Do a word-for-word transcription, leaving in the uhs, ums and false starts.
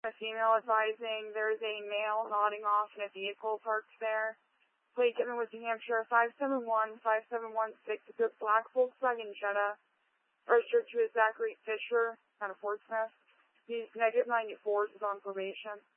A female advising there's a male nodding off in a vehicle parked there. Plate given was New Hampshire five seven one five seven one six. It's a black Volkswagen Jetta. Registered to a Zachary Fisher out of Fort Smith. He's negative ninety-four, is on probation.